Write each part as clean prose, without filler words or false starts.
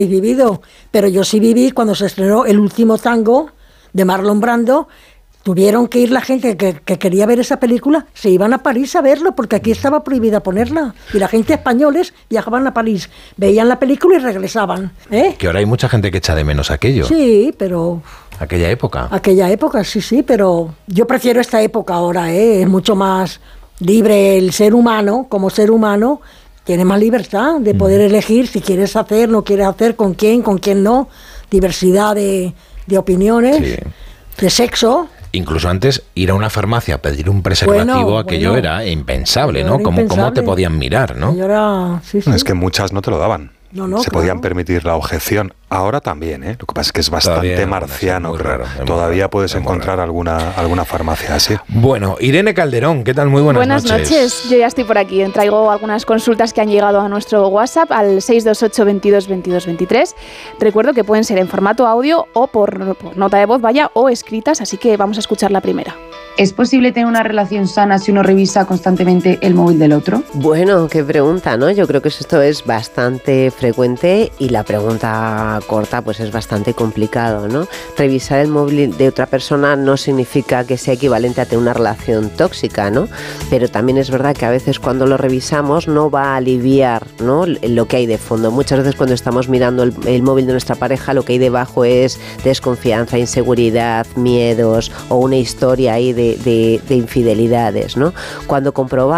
vivido, pero yo sí viví cuando se estrenó El último tango de Marlon Brando. Tuvieron que ir la gente que quería ver esa película, se iban a París a verlo, porque aquí estaba prohibida ponerla. Y la gente españoles viajaban a París, veían la película y regresaban. Que ahora hay mucha gente que echa de menos aquello. Sí, pero... Aquella época, sí, pero yo prefiero esta época ahora, es mucho más libre el ser humano, como ser humano, tiene más libertad de poder elegir si quieres hacer, no quieres hacer, con quién no, diversidad de opiniones, sí, de sexo. Incluso antes, ir a una farmacia a pedir un preservativo, aquello era impensable, ¿no? ¿Cómo te podían mirar, no? Sí. Es que muchas no te lo daban. Se podían permitir la objeción. Ahora también, ¿eh? Lo que pasa es que es bastante marciano. Todavía puedes encontrar alguna farmacia así. Bueno, Irene Calderón, ¿qué tal? Muy buenas noches. Buenas noches, yo ya estoy por aquí. Traigo algunas consultas que han llegado a nuestro WhatsApp al 628 22 22 23. Recuerdo que pueden ser en formato audio o por nota de voz, o escritas, así que vamos a escuchar la primera. ¿Es posible tener una relación sana si uno revisa constantemente el móvil del otro? Bueno, qué pregunta, ¿no? Yo creo que esto es bastante frecuente y la pregunta corta pues es bastante complicado, ¿no? Revisar el móvil de otra persona no significa que sea equivalente a tener una relación tóxica, ¿no? Pero también es verdad que a veces cuando lo revisamos no va a aliviar, ¿no?, lo que hay de fondo. Muchas veces cuando estamos mirando el móvil de nuestra pareja, lo que hay debajo es desconfianza, inseguridad, miedos o una historia ahí de infidelidades, ¿no? Cuanto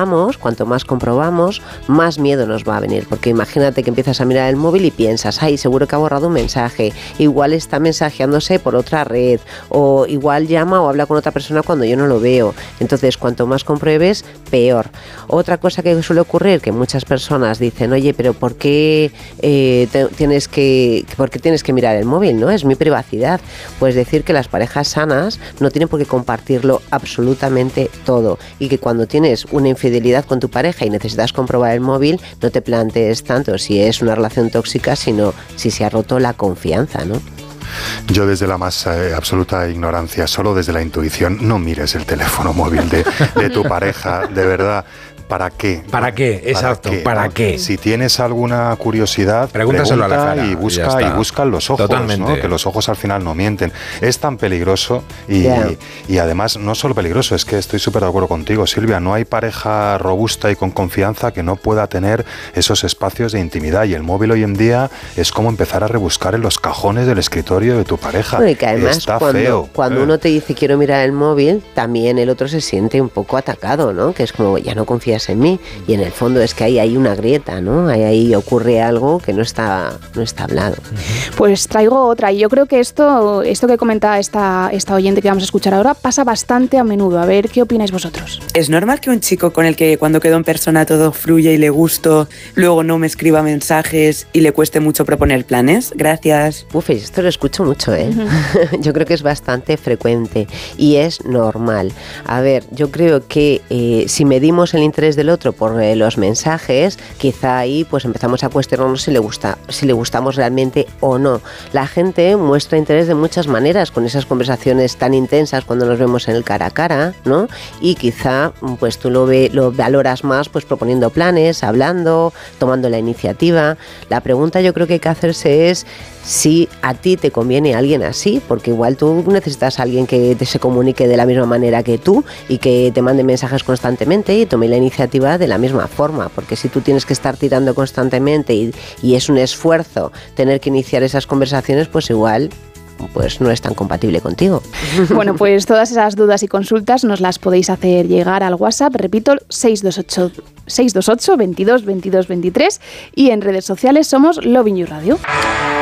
más comprobamos, más miedo nos va a venir, porque imagínate que empiezas a mirar el móvil y piensas, ay, seguro que ha borrado un mensaje, igual está mensajeándose por otra red, o igual llama o habla con otra persona cuando yo no lo veo. Entonces, cuanto más compruebes, peor. Otra cosa que suele ocurrir, que muchas personas dicen, oye, pero ¿por qué tienes que mirar el móvil, no? Es mi privacidad. Pues decir que las parejas sanas no tienen por qué compartirlo absolutamente todo, y que cuando tienes una infidelidad con tu pareja y necesitas comprobar el móvil, no te plantees tanto si es una relación tóxica, sino si se ha roto la confianza, ¿no? Yo desde la más absoluta ignorancia, solo desde la intuición, no mires el teléfono móvil de tu pareja, de verdad. ¿Para qué? ¿Para qué? Exacto, ¿para qué? Si tienes alguna curiosidad, pregúntaselo a la cara y busca los ojos, ¿no? Que los ojos al final no mienten. Es tan peligroso y además no solo peligroso, es que estoy súper de acuerdo contigo, Silvia, no hay pareja robusta y con confianza que no pueda tener esos espacios de intimidad, y el móvil hoy en día es como empezar a rebuscar en los cajones del escritorio de tu pareja. Bueno, y que además está feo. Cuando uno te dice quiero mirar el móvil, también el otro se siente un poco atacado, ¿no? Que es como, ya no confías en mí, y en el fondo es que ahí hay una grieta, ¿no? Ahí ocurre algo que no está hablado. Pues traigo otra, y yo creo que esto que comenta esta oyente que vamos a escuchar ahora pasa bastante a menudo. A ver, ¿qué opináis vosotros? ¿Es normal que un chico con el que cuando quedo en persona todo fluye y le gusto, luego no me escriba mensajes y le cueste mucho proponer planes? Gracias. Esto lo escucho mucho, ¿eh? Uh-huh. Yo creo que es bastante frecuente y es normal. A ver, yo creo que si medimos el interés del otro por los mensajes, quizá ahí pues empezamos a cuestionarnos si le gustamos realmente o no. La gente muestra interés de muchas maneras con esas conversaciones tan intensas cuando nos vemos en el cara a cara, ¿no? Y quizá pues tú lo valoras más pues proponiendo planes, hablando, tomando la iniciativa. La pregunta yo creo que hay que hacerse es si a ti te conviene alguien así, porque igual tú necesitas a alguien que se comunique de la misma manera que tú y que te mande mensajes constantemente y tome la iniciativa de la misma forma, porque si tú tienes que estar tirando constantemente y es un esfuerzo tener que iniciar esas conversaciones, pues igual pues no es tan compatible contigo. Bueno, pues todas esas dudas y consultas nos las podéis hacer llegar al WhatsApp, repito, 628 22 22 23, y en redes sociales somos Lovin You Radio.